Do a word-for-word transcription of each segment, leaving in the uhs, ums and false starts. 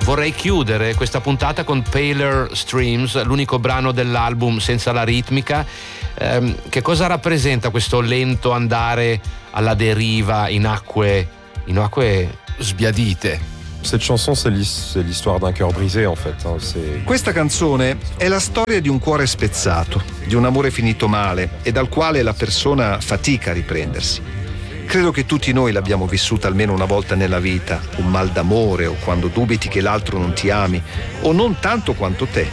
Vorrei chiudere questa puntata con Paler Streams, l'unico brano dell'album senza la ritmica. Eh, che cosa rappresenta questo lento andare alla deriva in acque, in acque sbiadite? Cette chanson, c'est l'histoire d'un cœur brisé, en fait. C'est... Questa canzone è la storia di un cuore spezzato, di un amore finito male e dal quale la persona fatica a riprendersi. Credo che tutti noi l'abbiamo vissuta almeno una volta nella vita, un mal d'amore o quando dubiti che l'altro non ti ami o non tanto quanto te.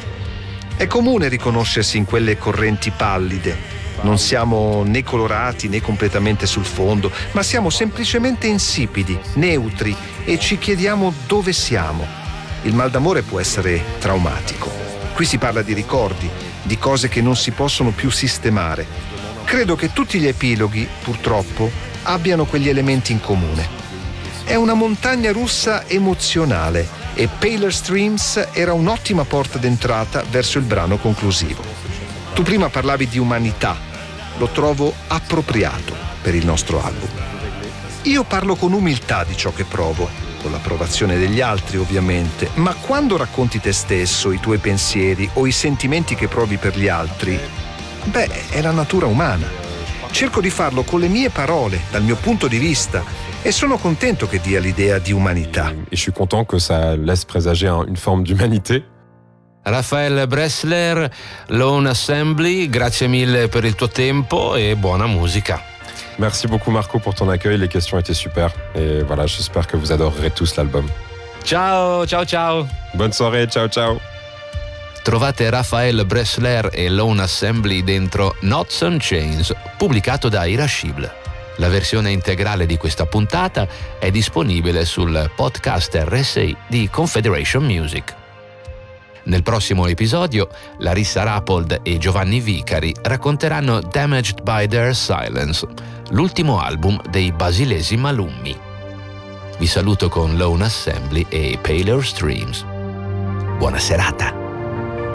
È comune riconoscersi in quelle correnti pallide. Non siamo né colorati né completamente sul fondo, ma siamo semplicemente insipidi, neutri e ci chiediamo dove siamo. Il mal d'amore può essere traumatico. Qui si parla di ricordi, di cose che non si possono più sistemare. Credo che tutti gli epiloghi, purtroppo, abbiano quegli elementi in comune. È una montagna russa emozionale e Paler Streams era un'ottima porta d'entrata verso il brano conclusivo. Tu prima parlavi di umanità, lo trovo appropriato per il nostro album. Io parlo con umiltà di ciò che provo, con l'approvazione degli altri ovviamente, ma quando racconti te stesso, i tuoi pensieri o i sentimenti che provi per gli altri, beh, è la natura umana. Cerco di farlo con le mie parole, dal mio punto di vista, e sono contento che dia l'idea di umanità. Et je suis content que ça laisse présager une forme d'humanité. Raphaël Bressler, Lone Assembly, grazie mille per il tuo tempo e buona musica. Merci beaucoup Marco pour ton accueil, les questions étaient super. Et voilà, j'espère que vous adorerez tous l'album. Ciao, ciao, ciao. Bonne soirée, ciao ciao. Trovate Raphaël Bressler e Lone Assembly dentro Knots and Chains, pubblicato da Irascible. La versione integrale di questa puntata è disponibile sul podcast R S I di Confederation Music. Nel prossimo episodio, Larissa Rapold e Giovanni Vicari racconteranno Damaged by Their Silence, l'ultimo album dei basilesi Malummi. Vi saluto con Lone Assembly e Paler Streams. Buona serata!